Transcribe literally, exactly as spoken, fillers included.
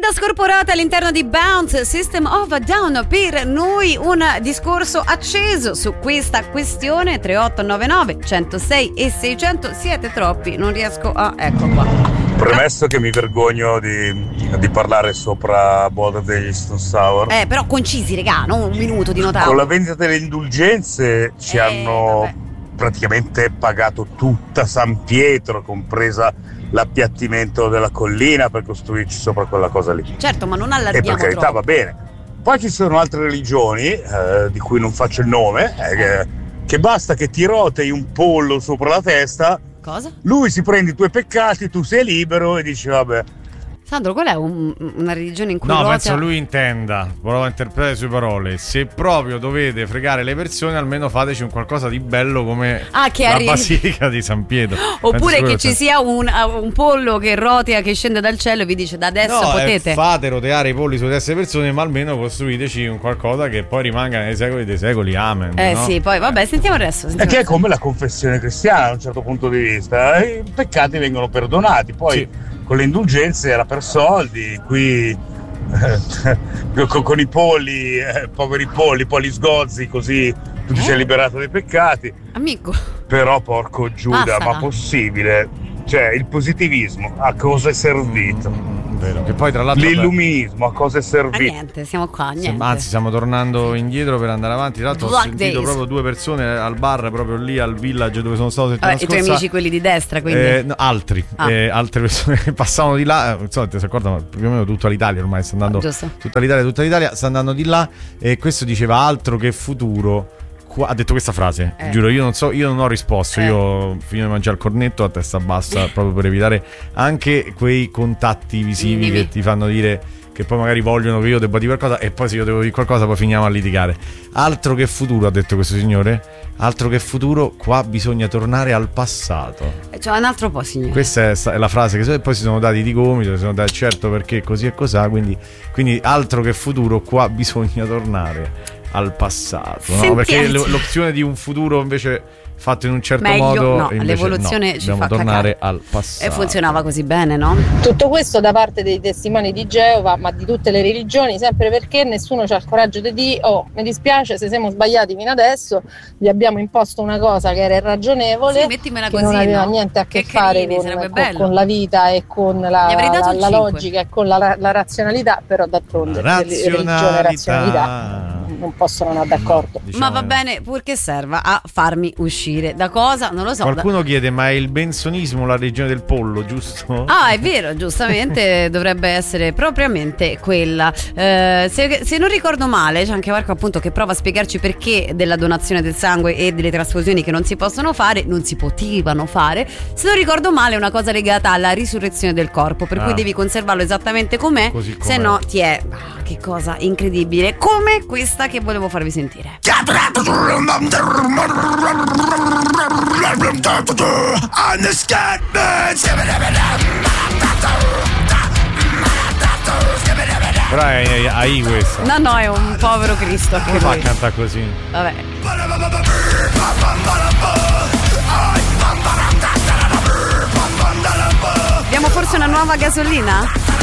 Agenda scorporata all'interno di Bounce, System of a Down. Per noi un discorso acceso su questa questione. Tre otto nove nove uno zero sei e seicento. Siete troppi, non riesco a... ecco qua. Premesso che mi vergogno di, di parlare sopra Boda degli Stone Sour. Eh, però concisi, regà, non un minuto di notare. Con la vendita delle indulgenze ci eh, hanno vabbè. praticamente pagato tutta San Pietro, compresa l'appiattimento della collina per costruirci sopra quella cosa lì. Certo, ma non E allarghiamo per carità troppo. va bene. Poi ci sono altre religioni, eh, di cui non faccio il nome, eh, che, che basta che ti rotei un pollo sopra la testa. Cosa? Lui si prende i tuoi peccati, tu sei libero e dici vabbè. Sandro, qual è un, una religione in cui No, ruota... penso lui intenda, prova a interpretare le sue parole. Se proprio dovete fregare le persone, almeno fateci un qualcosa di bello come Ah, che la arri- basilica di San Pietro. Oppure Penso che ci sia un, un pollo che rotea, che scende dal cielo e vi dice da adesso No, potete... eh, fate roteare i polli sulle teste persone, ma almeno costruiteci un qualcosa che poi rimanga nei secoli dei secoli. Amen. Eh no? sì, poi vabbè, sentiamo il resto. Sentiamo Perché è il resto. come la confessione cristiana da un certo punto di vista. I peccati vengono perdonati, poi Sì. con le indulgenze era per soldi, qui eh, con, con i polli, eh, poveri polli, polli sgozzi, così tu ti Eh? sei liberato dai peccati. Amico. Però porco Giuda, Basta. ma possibile? Cioè il positivismo a cosa è servito? Mm, vero. Che poi tra l'altro L'illuminismo a cosa è Ah, servito? niente, siamo qua, Sem- niente. Anzi, stiamo tornando indietro per andare avanti. Tra l'altro, ho Black sentito Days. proprio due persone al bar, proprio lì al village dove sono stato settimana Vabbè, i tuoi scorsa. amici quelli di destra, quindi... Eh, no, altri, Ah. eh, altre persone che passavano di là, eh, insomma, ti sei accorto, ma più o meno tutta l'Italia ormai sta andando, Ah, giusto. tutta l'Italia, tutta l'Italia sta andando di là, e questo diceva altro che futuro. Qua- ha detto questa frase, Eh. giuro, io non so, io non ho risposto, Eh. io ho finito di mangiare il cornetto a testa bassa proprio per evitare anche quei contatti visivi Dimmi. che ti fanno dire che poi magari vogliono che io debba dire qualcosa, e poi se io devo dire qualcosa poi finiamo a litigare. Altro che futuro, ha detto questo signore, altro che futuro, qua bisogna tornare al passato. C'è un altro po', signore. Questa è, sta- è la frase che so- e poi si sono dati di gomito, si sono dati certo perché così e così, quindi, quindi altro che futuro, qua bisogna tornare al passato, no? Sentiamo. Perché l- l'opzione di un futuro invece fatto in un certo Meglio, modo, no, invece l'evoluzione no, ci dobbiamo fa tornare cacare. al passato. E funzionava così bene, no? Tutto questo da parte dei testimoni di Geova, ma di tutte le religioni, sempre perché nessuno ha il coraggio di dire oh, mi dispiace se siamo sbagliati fino adesso, gli abbiamo imposto una cosa che era irragionevole, Sì, mettimela che così, non aveva no? niente a che, Che fare carini, con, sarebbe con- bello. con la vita e con la, Gli avrei dato la- il la cinque. logica e con la, la razionalità, però d'altronde le- religione e razionalità non possono andare d'accordo. Diciamo- Ma va bene purché serva a farmi uscire da cosa, non lo so. Qualcuno chiede, ma è il bensonismo la regione del pollo, giusto? Ah, è vero, giustamente dovrebbe essere propriamente quella. Eh, se, se non ricordo male, c'è anche Marco appunto che prova a spiegarci perché della donazione del sangue e delle trasfusioni che non si possono fare, non si potevano fare. Se non ricordo male è una cosa legata alla risurrezione del corpo, per Ah. cui devi conservarlo esattamente com'è, Così com'è. se no ti è... Ah, che cosa incredibile, come questa che volevo farvi sentire. Però è A I questa. No, no, è un povero Cristo anche Come fa a lui. cantare così? Vabbè. Abbiamo forse una nuova gasolina?